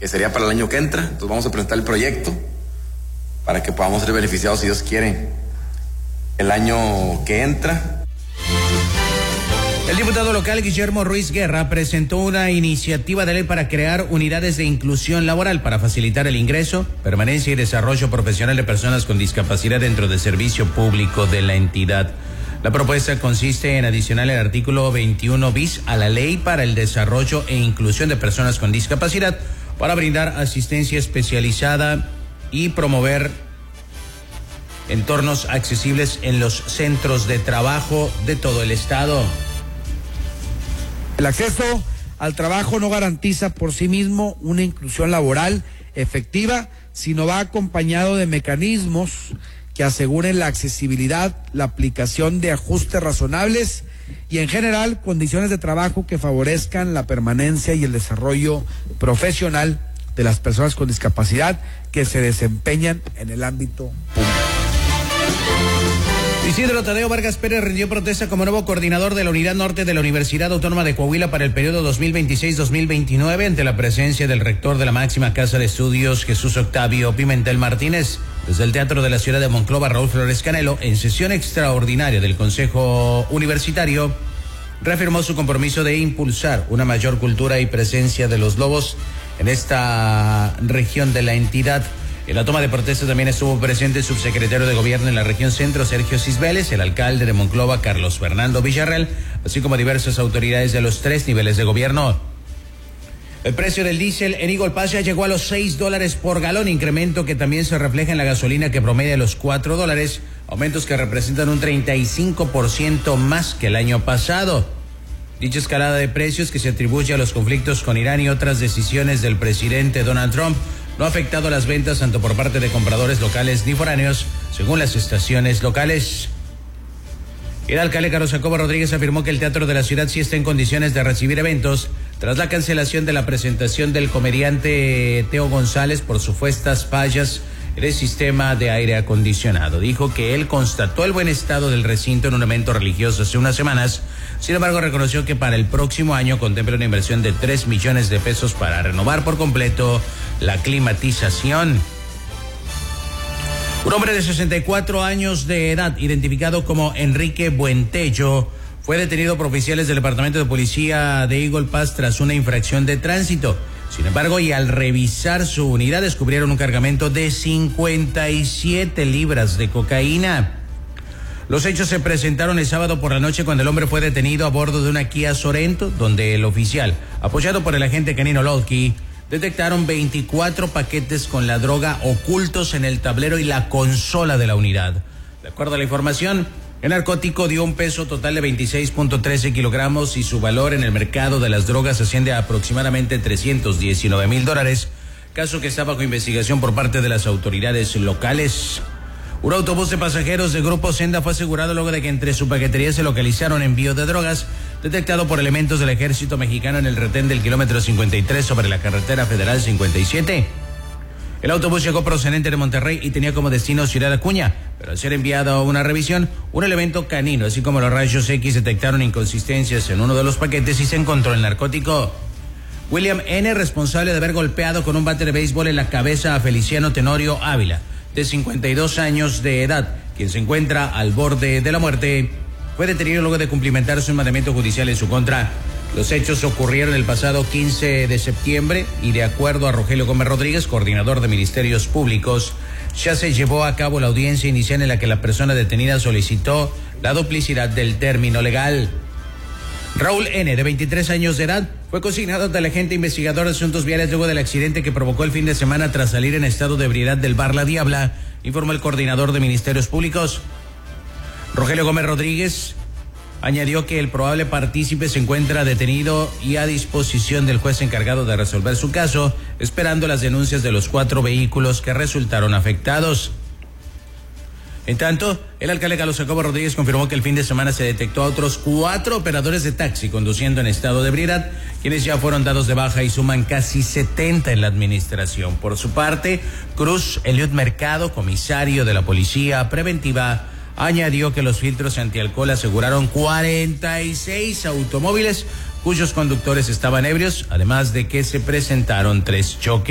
que sería para el año que entra. Entonces vamos a presentar el proyecto para que podamos ser beneficiados, si Dios quiere, el año que entra. El diputado local Guillermo Ruiz Guerra presentó una iniciativa de ley para crear unidades de inclusión laboral para facilitar el ingreso, permanencia y desarrollo profesional de personas con discapacidad dentro del servicio público de la entidad. La propuesta consiste en adicionar el artículo 21 bis a la Ley para el Desarrollo e Inclusión de Personas con Discapacidad para brindar asistencia especializada y promover entornos accesibles en los centros de trabajo de todo el estado. El acceso al trabajo no garantiza por sí mismo una inclusión laboral efectiva, sino va acompañado de mecanismos que aseguren la accesibilidad, la aplicación de ajustes razonables y en general condiciones de trabajo que favorezcan la permanencia y el desarrollo profesional de las personas con discapacidad que se desempeñan en el ámbito público. Isidro Tadeo Vargas Pérez rindió protesta como nuevo coordinador de la Unidad Norte de la Universidad Autónoma de Coahuila para el periodo 2026-2029 ante la presencia del rector de la máxima casa de estudios, Jesús Octavio Pimentel Martínez. Desde el Teatro de la Ciudad de Monclova, Raúl Flores Canelo, en sesión extraordinaria del Consejo Universitario, reafirmó su compromiso de impulsar una mayor cultura y presencia de los lobos en esta región de la entidad. En la toma de protesta también estuvo presente el subsecretario de Gobierno en la región centro, Sergio Cisbeles, el alcalde de Monclova, Carlos Fernando Villarreal, así como diversas autoridades de los 3 niveles de gobierno. El precio del diésel en Eagle Pass ya llegó a los $6 por galón, incremento que también se refleja en la gasolina que promedia los $4, aumentos que representan un 35% más que el año pasado. Dicha escalada de precios, que se atribuye a los conflictos con Irán y otras decisiones del presidente Donald Trump, no ha afectado las ventas tanto por parte de compradores locales ni foráneos, según las estaciones locales. El alcalde Carlos Jacobo Rodríguez afirmó que el Teatro de la Ciudad sí está en condiciones de recibir eventos tras la cancelación de la presentación del comediante Teo González por supuestas fallas en el sistema de aire acondicionado. Dijo que él constató el buen estado del recinto en un evento religioso hace unas semanas. Sin embargo, reconoció que para el próximo año contempla una inversión de 3 millones de pesos para renovar por completo la climatización. Un hombre de 64 años de edad, identificado como Enrique Buentello, fue detenido por oficiales del Departamento de Policía de Eagle Pass tras una infracción de tránsito. Sin embargo, y al revisar su unidad, descubrieron un cargamento de 57 libras de cocaína. Los hechos se presentaron el sábado por la noche cuando el hombre fue detenido a bordo de una Kia Sorento, donde el oficial, apoyado por el agente canino Lodky, detectaron 24 paquetes con la droga ocultos en el tablero y la consola de la unidad. De acuerdo a la información, el narcótico dio un peso total de 26.13 kilogramos y su valor en el mercado de las drogas asciende a aproximadamente $319,000, caso que está bajo investigación por parte de las autoridades locales. Un autobús de pasajeros del Grupo Senda fue asegurado luego de que entre su paquetería se localizaron envíos de drogas detectado por elementos del Ejército Mexicano en el retén del kilómetro 53 sobre la carretera federal 57. El autobús llegó procedente de Monterrey y tenía como destino Ciudad Acuña, pero al ser enviado a una revisión, un elemento canino, así como los rayos X, detectaron inconsistencias en uno de los paquetes y se encontró el narcótico. William N., responsable de haber golpeado con un bate de béisbol en la cabeza a Feliciano Tenorio Ávila, de 52 años de edad, quien se encuentra al borde de la muerte, fue detenido luego de cumplimentar su mandamiento judicial en su contra. Los hechos ocurrieron el pasado 15 de septiembre y de acuerdo a Rogelio Gómez Rodríguez, coordinador de Ministerios Públicos, ya se llevó a cabo la audiencia inicial en la que la persona detenida solicitó la duplicidad del término legal. Raúl N., de 23 años de edad, fue consignado ante el agente investigador de asuntos viales luego del accidente que provocó el fin de semana tras salir en estado de ebriedad del bar La Diabla, informó el coordinador de Ministerios Públicos. Rogelio Gómez Rodríguez añadió que el probable partícipe se encuentra detenido y a disposición del juez encargado de resolver su caso, esperando las denuncias de los 4 vehículos que resultaron afectados. En tanto, el alcalde Carlos Jacobo Rodríguez confirmó que el fin de semana se detectó a otros 4 operadores de taxi conduciendo en estado de ebriedad, quienes ya fueron dados de baja y suman casi 70 en la administración. Por su parte, Cruz Eliud Mercado, comisario de la Policía Preventiva, añadió que los filtros antialcohol aseguraron 46 automóviles cuyos conductores estaban ebrios, además de que se presentaron 3 choques.